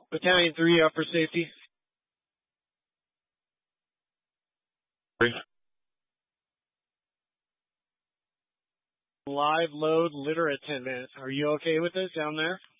Battalion 3 up for safety. Live load litter attendant. Are you okay with this down there?